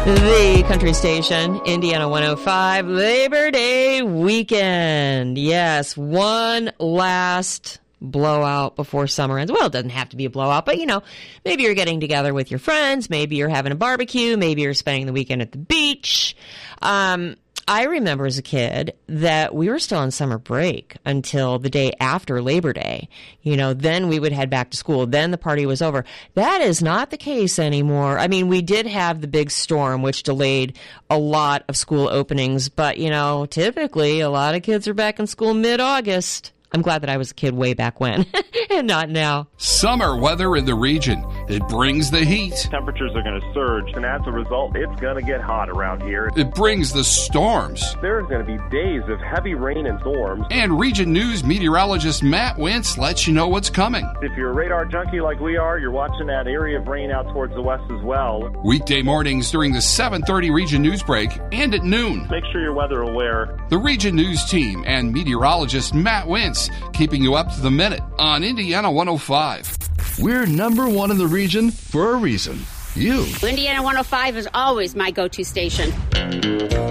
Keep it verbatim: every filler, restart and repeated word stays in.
The country station, Indiana one oh five, Labor Day weekend. Yes, one last blowout before summer ends. Well, it doesn't have to be a blowout, but, you know, maybe you're getting together with your friends. Maybe you're having a barbecue. Maybe you're spending the weekend at the beach. Um, I remember as a kid that we were still on summer break until the day after Labor Day. You know, then we would head back to school. Then the party was over. That is not the case anymore. I mean, we did have the big storm, which delayed a lot of school openings. But, you know, typically a lot of kids are back in school mid-August. I'm glad that I was a kid way back when and not now. Summer weather in the region. It brings the heat. Temperatures are going to surge, and as a result, it's going to get hot around here. It brings the storms. There's going to be days of heavy rain and storms. And Region News meteorologist Matt Wentz lets you know what's coming. If you're a radar junkie like we are, you're watching that area of rain out towards the west as well. Weekday mornings during the seven thirty Region News break and at noon. Make sure you're weather aware. The Region News team and meteorologist Matt Wentz keeping you up to the minute on Indiana one oh five. We're number one in the region for a reason. You. Indiana one oh five is always my go-to station.